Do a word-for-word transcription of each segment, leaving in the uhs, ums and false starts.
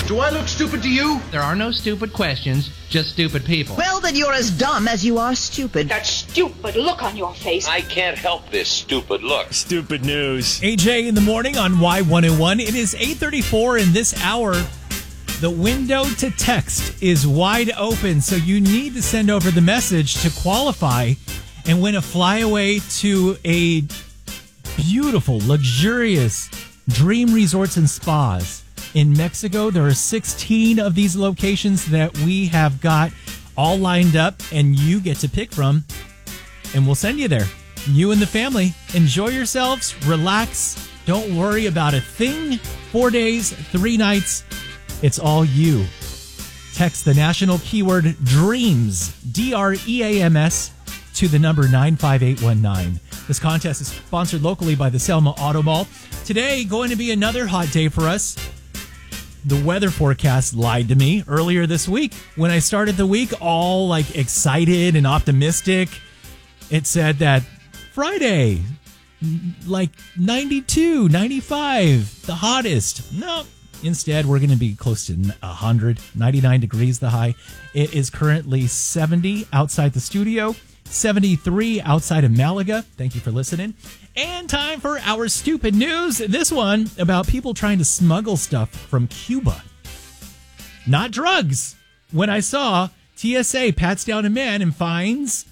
Do I look stupid to you? There are no stupid questions, just stupid people. Well, then you're as dumb as you are stupid. That stupid look on your face. I can't help this stupid look. Stupid news. A J in the morning on Y one oh one. It is eight thirty-four in this hour. The window to text is wide open, so you need to send over the message to qualify and win a flyaway to a beautiful, luxurious Dream Resorts and Spas in Mexico. There are sixteen of these locations that we have got all lined up, and you get to pick from, and we'll send you there. You and the family, enjoy yourselves, relax, don't worry about a thing. Four days, three nights, it's all you. Text the national keyword DREAMS, D R E A M S, to the number nine five eight one nine. This contest is sponsored locally by the Selma Auto Mall. Today, going to be another hot day for us. The weather forecast lied to me earlier this week. When I started the week all like excited and optimistic, it said that Friday, like ninety-two, ninety-five, the hottest. No, instead, we're going to be close to one hundred, ninety-nine degrees the high. It is currently seventy outside the studio. seventy-three outside of Malaga. Thank you for listening. And time for our stupid news. This one about people trying to smuggle stuff from Cuba. Not drugs. When I saw T S A pats down a man and finds,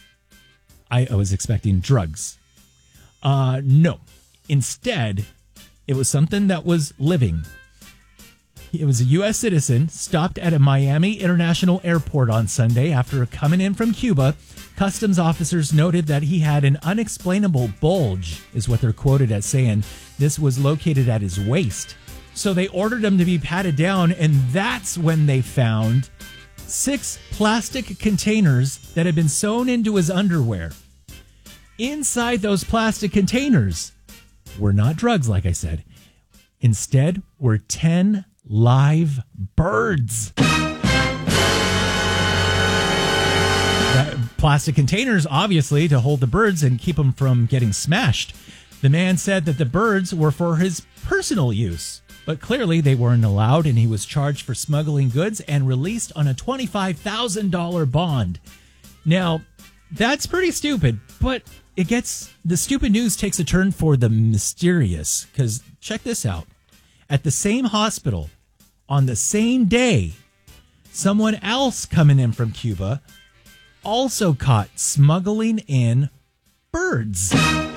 I, I was expecting drugs. Uh, no. Instead, it was something that was living. It was a U S citizen stopped at a Miami International Airport on Sunday after coming in from Cuba. Customs officers noted that he had an unexplainable bulge, is what they're quoted as saying. This was located at his waist. So they ordered him to be patted down, and that's when they found six plastic containers that had been sewn into his underwear. Inside those plastic containers were not drugs, like I said. Instead, were ten live birds. That plastic containers, obviously, to hold the birds and keep them from getting smashed. The man said that the birds were for his personal use, but clearly they weren't allowed, and he was charged for smuggling goods and released on a twenty-five thousand dollars bond. Now, that's pretty stupid, but it gets, the stupid news takes a turn for the mysterious, because check this out. At the same hospital, on the same day, someone else coming in from Cuba also caught smuggling in birds.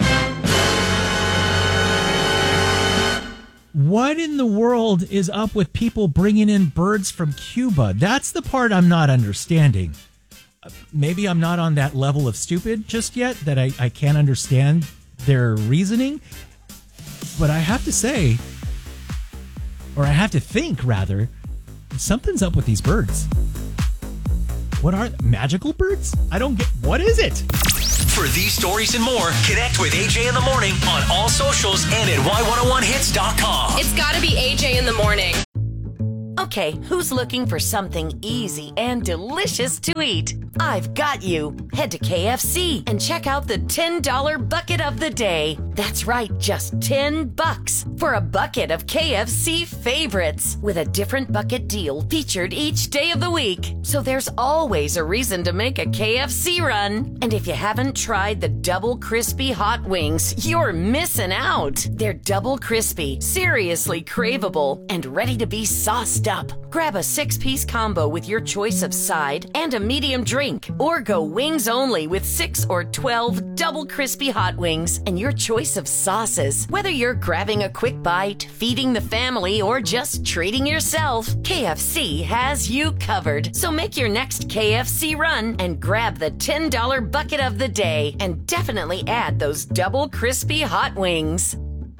What in the world is up with people bringing in birds from Cuba? That's the part I'm not understanding. Maybe I'm not on that level of stupid just yet, that I, I can't understand their reasoning. But I have to say, or I have to think, rather, something's up with these birds. What are magical birds? I don't get, what is it? For these stories and more, connect with A J in the morning on all socials and at Y one oh one hits dot com. It's gotta be A J in the morning. Okay, who's looking for something easy and delicious to eat? I've got you. Head to K F C and check out the ten dollar bucket of the day. That's right, just ten bucks for a bucket of K F C favorites with a different bucket deal featured each day of the week. So there's always a reason to make a K F C run. And if you haven't tried the double crispy hot wings, you're missing out. They're double crispy, seriously craveable, and ready to be sauced up. Grab a six-piece combo with your choice of side and a medium drink, or go wings only with six or twelve double crispy hot wings and your choice of sauces. Whether you're grabbing a quick bite, feeding the family, or just treating yourself, K F C has you covered. So make your next K F C run and grab the ten dollar bucket of the day, and definitely add those double crispy hot wings.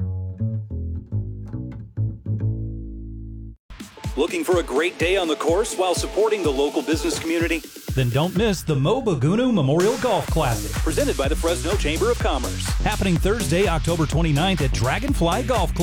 Looking for a great day on the course while supporting the local business community? Then don't miss the Mo Bagunu Memorial Golf Classic, presented by the Fresno Chamber of Commerce. Happening Thursday, October twenty-ninth at Dragonfly Golf Club.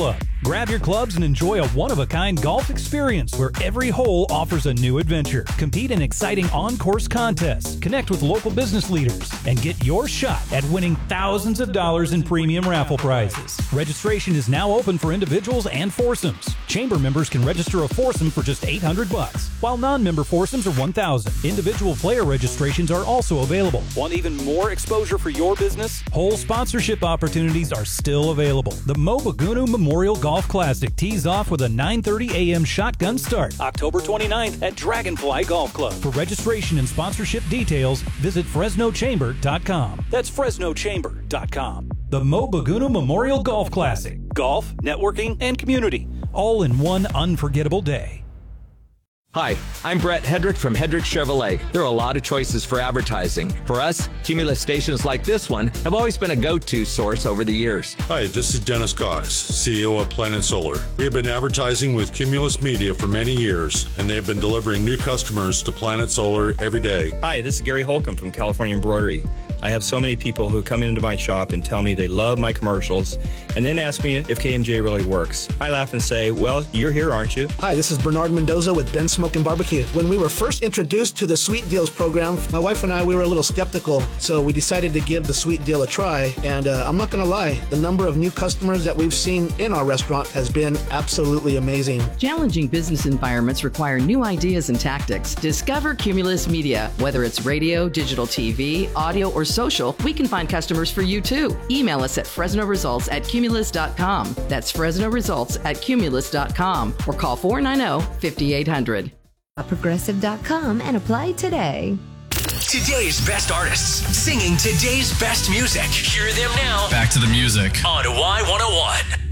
Grab your clubs and enjoy a one-of-a-kind golf experience where every hole offers a new adventure. Compete in exciting on-course contests, connect with local business leaders, and get your shot at winning thousands of dollars in premium raffle prizes. Registration is now open for individuals and foursomes. Chamber members can register a foursome for just eight hundred bucks, while non-member foursomes are one thousand. Individual player registrations are also available. Want even more exposure for your business? Hole sponsorship opportunities are still available. The Mobagunu Memorial Golf Classic tees off with a nine thirty a.m. shotgun start, October twenty-ninth at Dragonfly Golf Club. For registration and sponsorship details, visit Fresno Chamber dot com. That's Fresno Chamber dot com. The Mobagunu Memorial Golf Classic. Golf, networking, and community, all in one unforgettable day. Hi, I'm Brett Hedrick from Hedrick Chevrolet. There are a lot of choices for advertising. For us, Cumulus stations like this one have always been a go-to source over the years. Hi, this is Dennis Cox, C E O of Planet Solar. We have been advertising with Cumulus Media for many years, and they have been delivering new customers to Planet Solar every day. Hi, this is Gary Holcomb from California Embroidery. I have so many people who come into my shop and tell me they love my commercials and then ask me if K M J really works. I laugh and say, well, you're here, aren't you? Hi, this is Bernard Mendoza with Ben Smokin' Barbecue. When we were first introduced to the Sweet Deals program, my wife and I, we were a little skeptical, so we decided to give the Sweet Deal a try. And uh, I'm not going to lie, the number of new customers that we've seen in our restaurant has been absolutely amazing. Challenging business environments require new ideas and tactics. Discover Cumulus Media. Whether it's radio, digital T V, audio, or social, we can find customers for you too. Email us at Fresno Results at Cumulus dot com. That's Fresno Results at Cumulus dot com or call four nine zero, five eight zero zero. Progressive dot com and apply today. Today's best artists singing today's best music. Hear them now. Back to the music on Y one oh one.